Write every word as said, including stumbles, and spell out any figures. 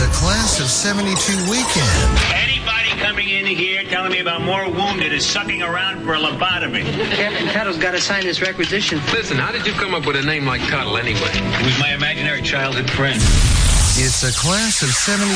a class of seventy-two weekend. Anybody coming in here telling me about more wounded is sucking around for a lobotomy. Captain Tuttle's got to sign this requisition. Listen, how did you come up with a name like Tuttle anyway? He was my imaginary childhood friend. It's a class of seventy-two